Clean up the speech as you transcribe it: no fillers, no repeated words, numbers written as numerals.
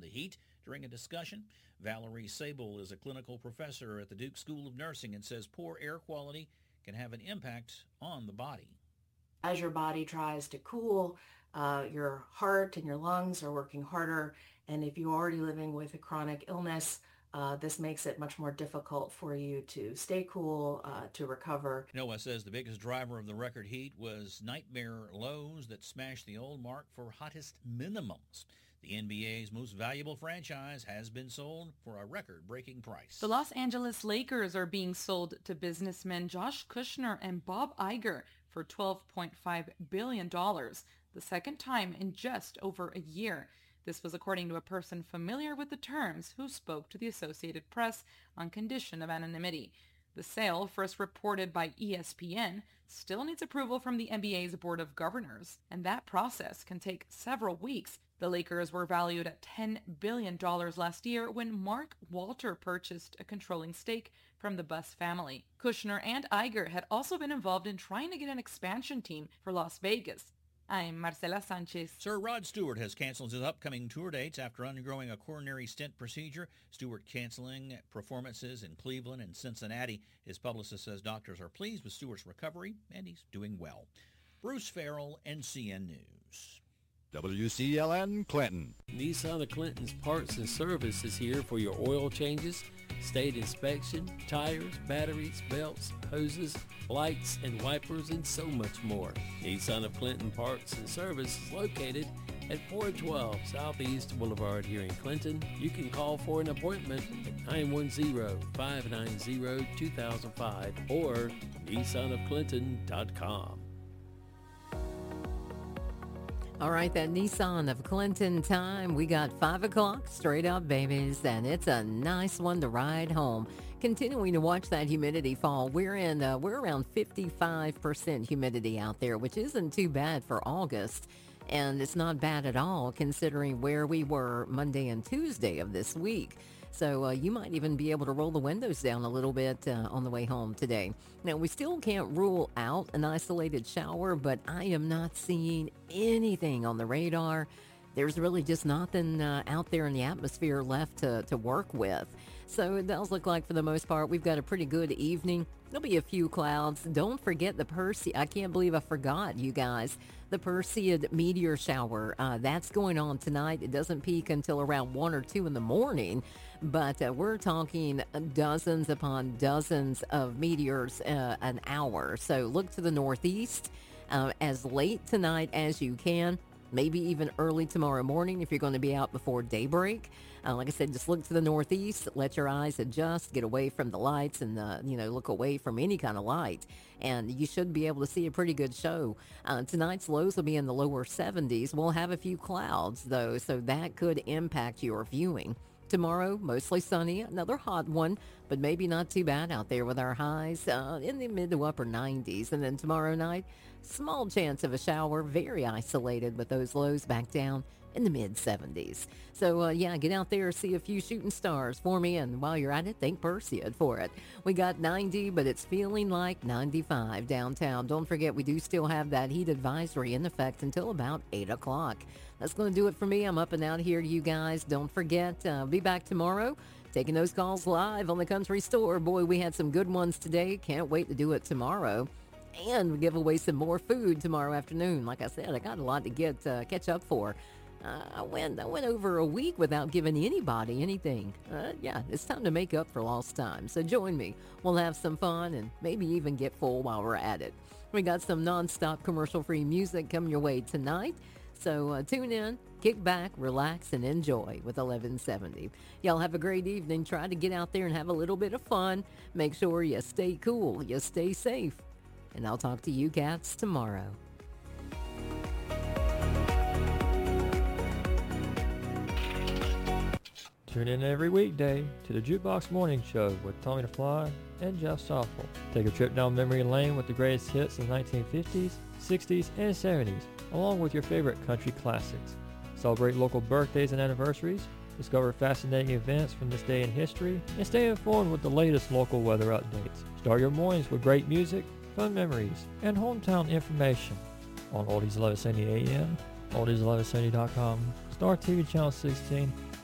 the heat during a discussion. Valerie Sable is a clinical professor at the Duke School of Nursing and says poor air quality can have an impact on the body. As your body tries to cool, your heart and your lungs are working harder. And if you're already living with a chronic illness, this makes it much more difficult for you to stay cool, to recover. NOAA says the biggest driver of the record heat was nightmare lows that smashed the old mark for hottest minimums. The NBA's most valuable franchise has been sold for a record-breaking price. The Los Angeles Lakers are being sold to businessmen Josh Kushner and Bob Iger for $12.5 billion, the second time in just over a year. This was according to a person familiar with the terms who spoke to the Associated Press on condition of anonymity. The sale, first reported by ESPN, still needs approval from the NBA's Board of Governors, and that process can take several weeks. The Lakers were valued at $10 billion last year when Mark Walter purchased a controlling stake from the Buss family. Kushner and Iger had also been involved in trying to get an expansion team for Las Vegas. I'm Marcela Sanchez. Sir Rod Stewart has canceled his upcoming tour dates after undergoing a coronary stent procedure. Stewart canceling performances in Cleveland and Cincinnati. His publicist says doctors are pleased with Stewart's recovery and he's doing well. Bruce Farrell, NCN News. WCLN Clinton. Nissan of Clinton's Parts and Service is here for your oil changes, state inspection, tires, batteries, belts, hoses, lights, and wipers, and so much more. Nissan of Clinton Parts and Service is located at 412 Southeast Boulevard here in Clinton. You can call for an appointment at 910-590-2005 or nissanofclinton.com. All right, that Nissan of Clinton time. We got 5 o'clock straight up, babies, and it's a nice one to ride home. Continuing to watch that humidity fall. We're around 55% humidity out there, which isn't too bad for August. And it's not bad at all considering where we were Monday and Tuesday of this week. So you might even be able to roll the windows down a little bit on the way home today. Now, we still can't rule out an isolated shower, but I am not seeing anything on the radar. There's really just nothing out there in the atmosphere left to work with. So it does look like, for the most part, we've got a pretty good evening. There'll be a few clouds. Don't forget the Perseid. I can't believe I forgot, you guys. The Perseid meteor shower. That's going on tonight. It doesn't peak until around 1 or 2 in the morning. But we're talking dozens upon dozens of meteors an hour. So look to the northeast as late tonight as you can. Maybe even early tomorrow morning if you're going to be out before daybreak. Like I said, just look to the northeast, let your eyes adjust, get away from the lights, and look away from any kind of light. And you should be able to see a pretty good show. Tonight's lows will be in the lower 70s. We'll have a few clouds, though, so that could impact your viewing. Tomorrow, mostly sunny, another hot one, but maybe not too bad out there with our highs in the mid to upper 90s. And then tomorrow night, small chance of a shower, very isolated with those lows back down in the mid 70s. So get out there, see a few shooting stars for me, and while you're at it, thank Perseid for it. We got 90, but it's feeling like 95 downtown. Don't forget, we do still have that heat advisory in effect until about 8 o'clock. That's going to do it for me. I'm up and out here, you guys. Don't forget, be back tomorrow, taking those calls live on the Country Store. Boy, we had some good ones today. Can't wait to do it tomorrow. And give away some more food tomorrow afternoon. Like I said, I got a lot to catch up for. I went over a week without giving anybody anything. It's time to make up for lost time. So join me. We'll have some fun and maybe even get full while we're at it. We got some nonstop commercial-free music coming your way tonight. So tune in, kick back, relax, and enjoy with 1170. Y'all have a great evening. Try to get out there and have a little bit of fun. Make sure you stay cool, you stay safe. And I'll talk to you cats tomorrow. Tune in every weekday to the Jukebox Morning Show with Tommy the Fly and Jeff Stoffel. Take a trip down memory lane with the greatest hits of the 1950s, 60s, and 70s, along with your favorite country classics. Celebrate local birthdays and anniversaries, discover fascinating events from this day in history, and stay informed with the latest local weather updates. Start your mornings with great music, fun memories, and hometown information on Oldies 1170 AM, oldies1170.com, Star TV Channel 16,